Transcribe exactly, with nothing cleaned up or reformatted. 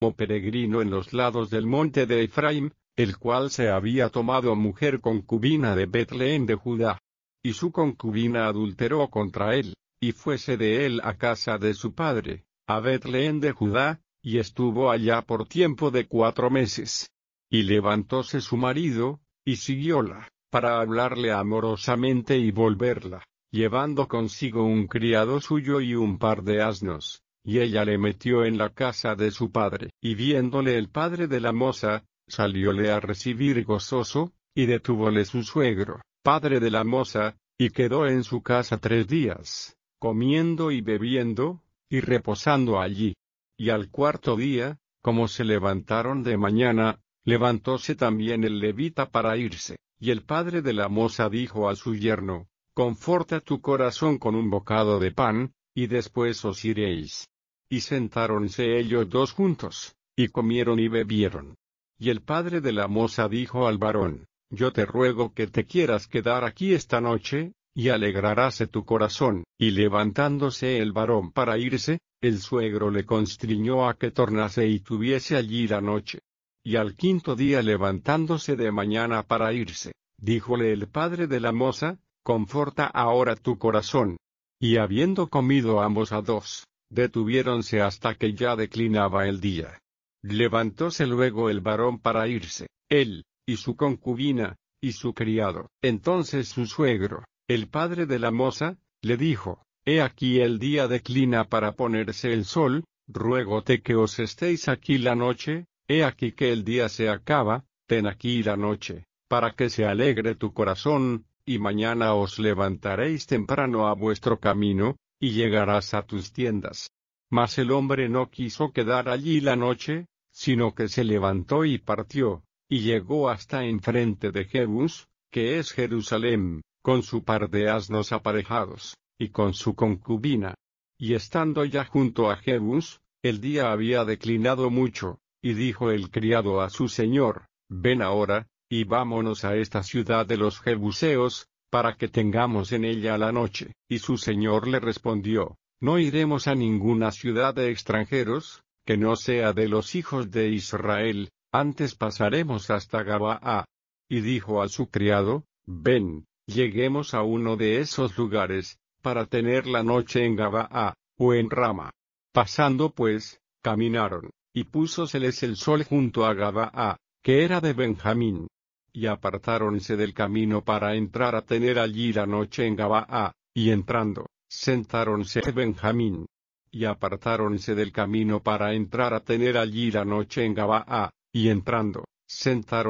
como peregrino en los lados del monte de Efraim, el cual se había tomado mujer concubina de Betlehem de Judá. Y su concubina adulteró contra él, y fuese de él a casa de su padre, a Betlehem de Judá, y estuvo allá por tiempo de cuatro meses. Y levantóse su marido, y siguióla, para hablarle amorosamente y volverla, llevando consigo un criado suyo y un par de asnos, y ella le metió en la casa de su padre. Y viéndole el padre de la moza, salióle a recibir gozoso, y detúvole su suegro, padre de la moza, y quedó en su casa tres días, comiendo y bebiendo, y reposando allí. Y al cuarto día, como se levantaron de mañana, levantóse también el levita para irse, y el padre de la moza dijo a su yerno: Conforta tu corazón con un bocado de pan, y después os iréis. Y sentáronse ellos dos juntos, y comieron y bebieron. Y el padre de la moza dijo al varón: Yo te ruego que te quieras quedar aquí esta noche, y alegraráse tu corazón. Y levantándose el varón para irse, el suegro le constriñó a que tornase y tuviese allí la noche. Y al quinto día levantándose de mañana para irse, díjole el padre de la moza: Conforta ahora tu corazón. Y habiendo comido ambos a dos, detuviéronse hasta que ya declinaba el día. Levantóse luego el varón para irse, él, y su concubina, y su criado. Entonces su suegro, el padre de la moza, le dijo: He aquí el día declina para ponerse el sol, ruégote que os estéis aquí la noche. He aquí que el día se acaba, ten aquí la noche, para que se alegre tu corazón, y mañana os levantaréis temprano a vuestro camino, y llegarás a tus tiendas. Mas el hombre no quiso quedar allí la noche, sino que se levantó y partió, y llegó hasta enfrente de Jebús, que es Jerusalén, con su par de asnos aparejados, y con su concubina. Y estando ya junto a Jebús, el día había declinado mucho. Y dijo el criado a su señor: Ven ahora, y vámonos a esta ciudad de los Jebuseos, para que tengamos en ella la noche. Y su señor le respondió: No iremos a ninguna ciudad de extranjeros, que no sea de los hijos de Israel, antes pasaremos hasta Gabaa. Y dijo a su criado: Ven, lleguemos a uno de esos lugares, para tener la noche en Gabaa, o en Rama. Pasando pues, caminaron. Y púsoseles el sol junto a Gabaa, que era de Benjamín. Y apartáronse del camino para entrar a tener allí la noche en Gabaa, y entrando, sentáronse en Benjamín. Y apartáronse del camino para entrar a tener allí la noche en Gabaa, y entrando, sentaron